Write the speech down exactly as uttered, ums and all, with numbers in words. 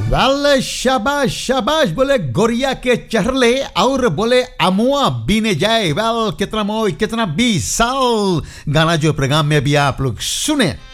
Well शाबाश शाबाश बोले गोरिया के चहरले और बोले अमुआ बीने जाए। वेल कितना मोई कितना बीस साल गाना जो प्रोग्राम में भी आप लोग सुने